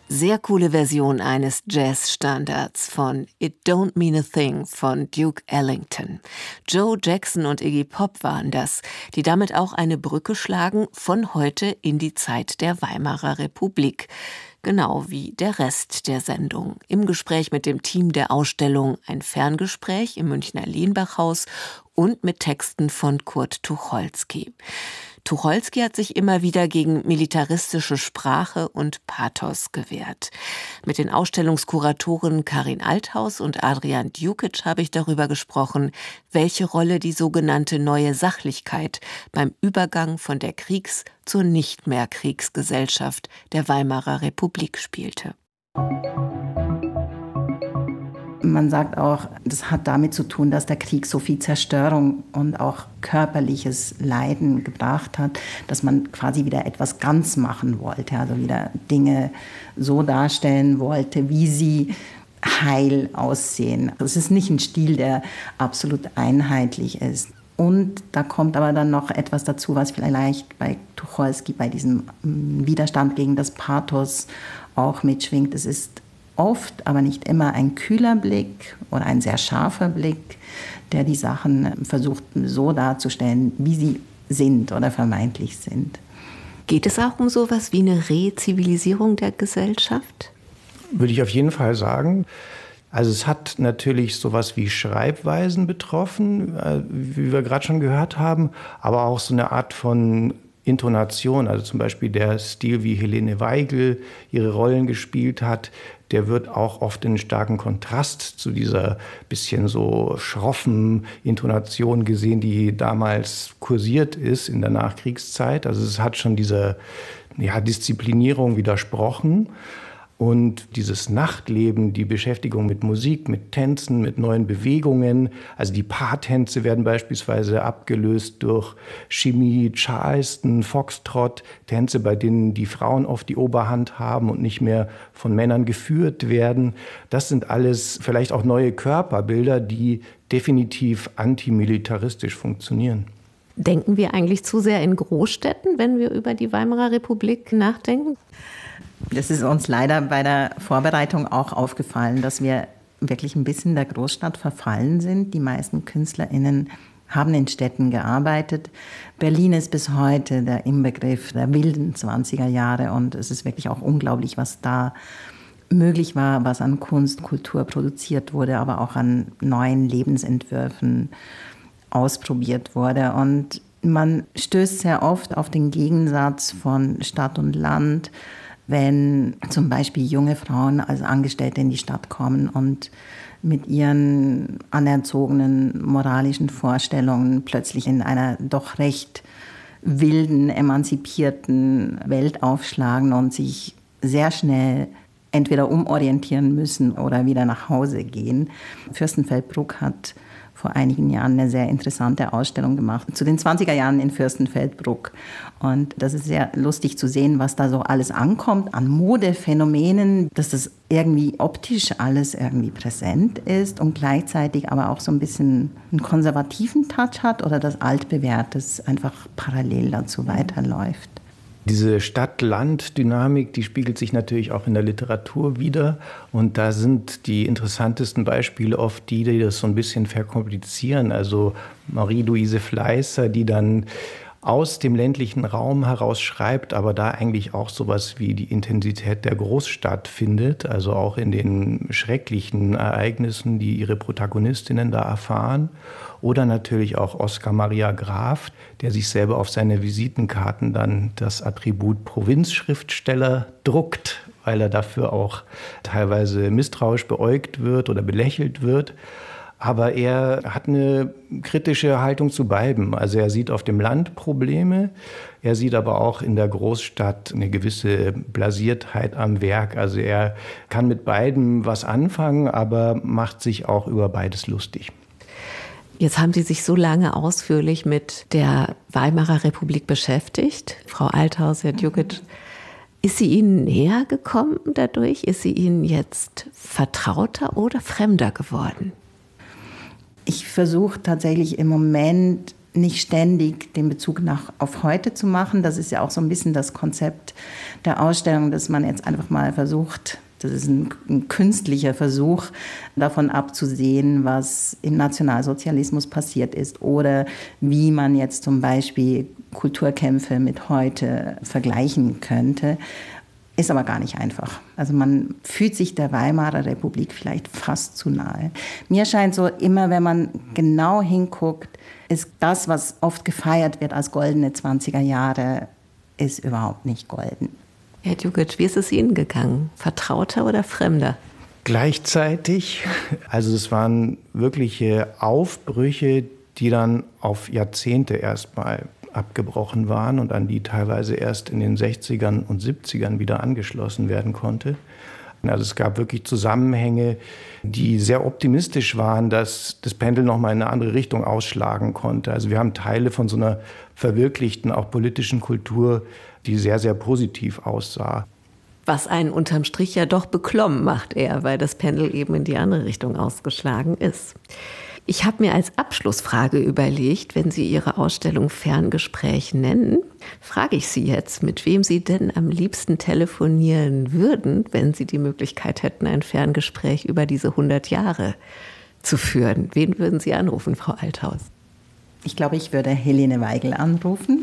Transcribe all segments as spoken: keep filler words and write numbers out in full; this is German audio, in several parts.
Sehr coole Version eines Jazz-Standards von It Don't Mean a Thing von Duke Ellington. Joe Jackson und Iggy Pop waren das, die damit auch eine Brücke schlagen von heute in die Zeit der Weimarer Republik. Genau wie der Rest der Sendung. Im Gespräch mit dem Team der Ausstellung ein Ferngespräch im Münchner Lienbachhaus und mit Texten von Kurt Tucholsky. Tucholsky hat sich immer wieder gegen militaristische Sprache und Pathos gewehrt. Mit den Ausstellungskuratoren Karin Althaus und Adrian Djukic habe ich darüber gesprochen, welche Rolle die sogenannte neue Sachlichkeit beim Übergang von der Kriegs- zur nicht mehr Kriegsgesellschaft der Weimarer Republik spielte. Man sagt auch, das hat damit zu tun, dass der Krieg so viel Zerstörung und auch körperliches Leiden gebracht hat, dass man quasi wieder etwas ganz machen wollte, also wieder Dinge so darstellen wollte, wie sie heil aussehen. Es ist nicht ein Stil, der absolut einheitlich ist. Und da kommt aber dann noch etwas dazu, was vielleicht bei Tucholsky, bei diesem Widerstand gegen das Pathos auch mitschwingt. Es ist oft, aber nicht immer ein kühler Blick oder ein sehr scharfer Blick, der die Sachen versucht so darzustellen, wie sie sind oder vermeintlich sind. Geht es auch um sowas wie eine Rezivilisierung der Gesellschaft? Würde ich auf jeden Fall sagen. Also es hat natürlich sowas wie Schreibweisen betroffen, wie wir gerade schon gehört haben, aber auch so eine Art von Intonation, also zum Beispiel der Stil, wie Helene Weigel ihre Rollen gespielt hat, der wird auch oft in starken Kontrast zu dieser bisschen so schroffen Intonation gesehen, die damals kursiert ist in der Nachkriegszeit. Also es hat schon dieser ja, Disziplinierung widersprochen. Und dieses Nachtleben, die Beschäftigung mit Musik, mit Tänzen, mit neuen Bewegungen, also die Paartänze werden beispielsweise abgelöst durch Chemie, Charleston, Foxtrot, Tänze, bei denen die Frauen oft die Oberhand haben und nicht mehr von Männern geführt werden. Das sind alles vielleicht auch neue Körperbilder, die definitiv antimilitaristisch funktionieren. Denken wir eigentlich zu sehr in Großstädten, wenn wir über die Weimarer Republik nachdenken? Das ist uns leider bei der Vorbereitung auch aufgefallen, dass wir wirklich ein bisschen der Großstadt verfallen sind. Die meisten KünstlerInnen haben in Städten gearbeitet. Berlin ist bis heute der Inbegriff der wilden zwanziger Jahre und es ist wirklich auch unglaublich, was da möglich war, was an Kunst, Kultur produziert wurde, aber auch an neuen Lebensentwürfen ausprobiert wurde. Und man stößt sehr oft auf den Gegensatz von Stadt und Land, wenn zum Beispiel junge Frauen als Angestellte in die Stadt kommen und mit ihren anerzogenen moralischen Vorstellungen plötzlich in einer doch recht wilden, emanzipierten Welt aufschlagen und sich sehr schnell entweder umorientieren müssen oder wieder nach Hause gehen. Fürstenfeldbruck hat vor einigen Jahren eine sehr interessante Ausstellung gemacht zu den zwanziger Jahren in Fürstenfeldbruck. Und das ist sehr lustig zu sehen, was da so alles ankommt an Modephänomenen, dass das irgendwie optisch alles irgendwie präsent ist und gleichzeitig aber auch so ein bisschen einen konservativen Touch hat oder das Altbewährtes einfach parallel dazu weiterläuft. Diese Stadt-Land-Dynamik, die spiegelt sich natürlich auch in der Literatur wider. Und da sind die interessantesten Beispiele oft die, die das so ein bisschen verkomplizieren. Also Marie-Louise Fleißer, die dann aus dem ländlichen Raum heraus schreibt, aber da eigentlich auch sowas wie die Intensität der Großstadt findet. Also auch in den schrecklichen Ereignissen, die ihre Protagonistinnen da erfahren. Oder natürlich auch Oskar Maria Graf, der sich selber auf seine Visitenkarten dann das Attribut Provinzschriftsteller druckt, weil er dafür auch teilweise misstrauisch beäugt wird oder belächelt wird. Aber er hat eine kritische Haltung zu beidem. Also er sieht auf dem Land Probleme, er sieht aber auch in der Großstadt eine gewisse Blasiertheit am Werk. Also er kann mit beidem was anfangen, aber macht sich auch über beides lustig. Jetzt haben Sie sich so lange ausführlich mit der Weimarer Republik beschäftigt. Frau Althaus, Herr Djukic, ist sie Ihnen näher gekommen dadurch? Ist sie Ihnen jetzt vertrauter oder fremder geworden? Ich versuche tatsächlich im Moment nicht ständig den Bezug nach, auf heute zu machen. Das ist ja auch so ein bisschen das Konzept der Ausstellung, dass man jetzt einfach mal versucht, das ist ein, ein künstlicher Versuch, davon abzusehen, was im Nationalsozialismus passiert ist oder wie man jetzt zum Beispiel Kulturkämpfe mit heute vergleichen könnte. Ist aber gar nicht einfach. Also man fühlt sich der Weimarer Republik vielleicht fast zu nahe. Mir scheint so, immer wenn man genau hinguckt, ist das, was oft gefeiert wird als goldene zwanziger Jahre, ist überhaupt nicht golden. Herr Djukic, wie ist es Ihnen gegangen? Vertrauter oder Fremder? Gleichzeitig, also es waren wirkliche Aufbrüche, die dann auf Jahrzehnte erstmal abgebrochen waren und an die teilweise erst in den sechzigern und siebzigern wieder angeschlossen werden konnte. Also es gab wirklich Zusammenhänge, die sehr optimistisch waren, dass das Pendel noch mal in eine andere Richtung ausschlagen konnte. Also wir haben Teile von so einer verwirklichten, auch politischen Kultur, die sehr, sehr positiv aussah. Was einen unterm Strich ja doch beklommen macht eher, weil das Pendel eben in die andere Richtung ausgeschlagen ist. Ich habe mir als Abschlussfrage überlegt, wenn Sie Ihre Ausstellung Ferngespräch nennen, frage ich Sie jetzt, mit wem Sie denn am liebsten telefonieren würden, wenn Sie die Möglichkeit hätten, ein Ferngespräch über diese hundert Jahre zu führen. Wen würden Sie anrufen, Frau Althaus? Ich glaube, ich würde Helene Weigel anrufen.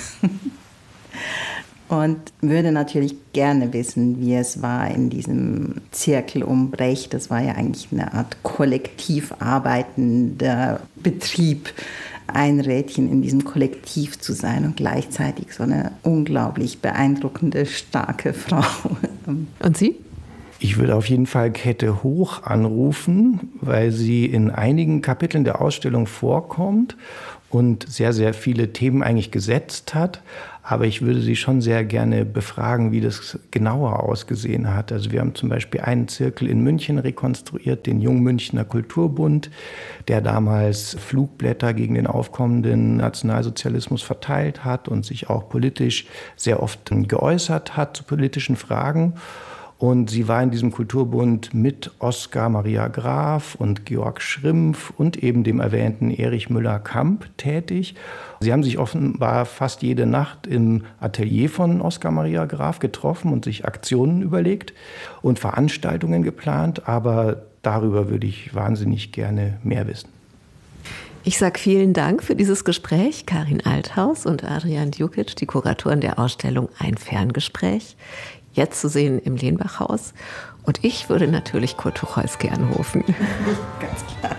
Und würde natürlich gerne wissen, wie es war in diesem Zirkel um Brecht. Das war ja eigentlich eine Art kollektiv arbeitender Betrieb, ein Rädchen in diesem Kollektiv zu sein und gleichzeitig so eine unglaublich beeindruckende, starke Frau. Und Sie? Ich würde auf jeden Fall Käthe Hoch anrufen, weil sie in einigen Kapiteln der Ausstellung vorkommt und sehr, sehr viele Themen eigentlich gesetzt hat. Aber ich würde sie schon sehr gerne befragen, wie das genauer ausgesehen hat. Also wir haben zum Beispiel einen Zirkel in München rekonstruiert, den Jungmünchner Kulturbund, der damals Flugblätter gegen den aufkommenden Nationalsozialismus verteilt hat und sich auch politisch sehr oft geäußert hat zu politischen Fragen. Und sie war in diesem Kulturbund mit Oskar Maria Graf und Georg Schrimpf und eben dem erwähnten Erich Müller-Kamp tätig. Sie haben sich offenbar fast jede Nacht im Atelier von Oskar Maria Graf getroffen und sich Aktionen überlegt und Veranstaltungen geplant. Aber darüber würde ich wahnsinnig gerne mehr wissen. Ich sage vielen Dank für dieses Gespräch, Karin Althaus und Adrian Djukic, die Kuratoren der Ausstellung Ein Ferngespräch. Jetzt zu sehen im Lenbachhaus. Und ich würde natürlich Kurt Tucholsky anrufen. Ganz klar.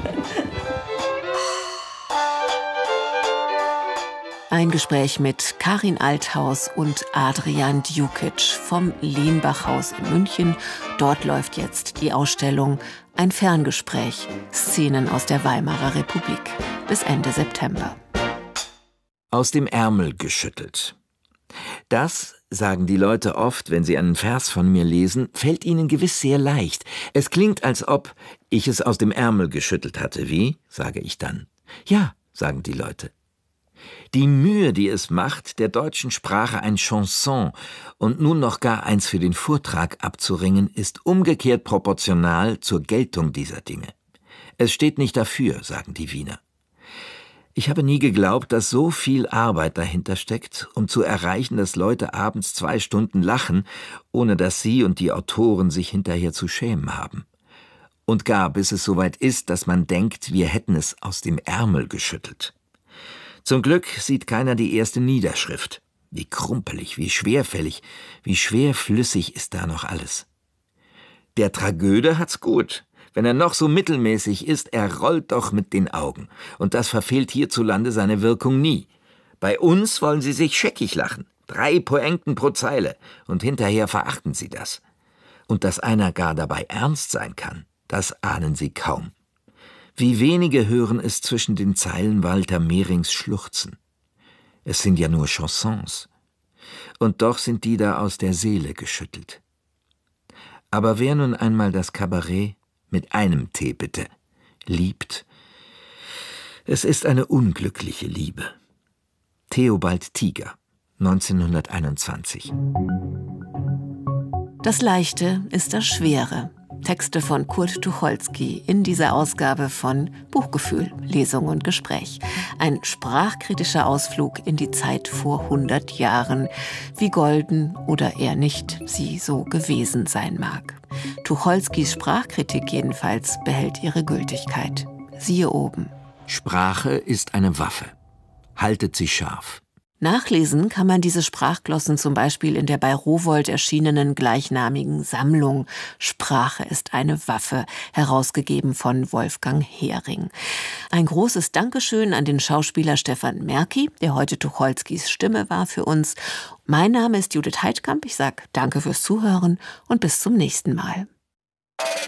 Ein Gespräch mit Karin Althaus und Adrian Djukic vom Lenbachhaus in München. Dort läuft jetzt die Ausstellung Ein Ferngespräch, Szenen aus der Weimarer Republik bis Ende September. Aus dem Ärmel geschüttelt. Das, sagen die Leute oft, wenn sie einen Vers von mir lesen, fällt ihnen gewiss sehr leicht. Es klingt, als ob ich es aus dem Ärmel geschüttelt hatte. Wie? Sage ich dann. Ja, sagen die Leute. Die Mühe, die es macht, der deutschen Sprache ein Chanson und nun noch gar eins für den Vortrag abzuringen, ist umgekehrt proportional zur Geltung dieser Dinge. Es steht nicht dafür, sagen die Wiener. Ich habe nie geglaubt, dass so viel Arbeit dahinter steckt, um zu erreichen, dass Leute abends zwei Stunden lachen, ohne dass sie und die Autoren sich hinterher zu schämen haben. Und gar bis es soweit ist, dass man denkt, wir hätten es aus dem Ärmel geschüttelt. Zum Glück sieht keiner die erste Niederschrift. Wie krumpelig, wie schwerfällig, wie schwerflüssig ist da noch alles. Der Tragöde hat's gut. Wenn er noch so mittelmäßig ist, er rollt doch mit den Augen. Und das verfehlt hierzulande seine Wirkung nie. Bei uns wollen sie sich scheckig lachen. Drei Pointen pro Zeile. Und hinterher verachten sie das. Und dass einer gar dabei ernst sein kann, das ahnen sie kaum. Wie wenige hören es zwischen den Zeilen Walter Mehrings schluchzen. Es sind ja nur Chansons. Und doch sind die da aus der Seele geschüttelt. Aber wer nun einmal das Kabarett mit einem Tee bitte, liebt. Es ist eine unglückliche Liebe. Theobald Tiger, neunzehnhunderteinundzwanzig. Das Leichte ist das Schwere. Texte von Kurt Tucholsky in dieser Ausgabe von Buchgefühl, Lesung und Gespräch. Ein sprachkritischer Ausflug in die Zeit vor hundert Jahren, wie golden oder eher nicht sie so gewesen sein mag. Tucholskys Sprachkritik jedenfalls behält ihre Gültigkeit. Siehe oben. Sprache ist eine Waffe. Haltet sie scharf. Nachlesen kann man diese Sprachglossen zum Beispiel in der bei Rowohlt erschienenen gleichnamigen Sammlung Sprache ist eine Waffe, herausgegeben von Wolfgang Hering. Ein großes Dankeschön an den Schauspieler Stefan Merki, der heute Tucholskys Stimme war für uns. Mein Name ist Judith Heidkamp. Ich sage danke fürs Zuhören und bis zum nächsten Mal.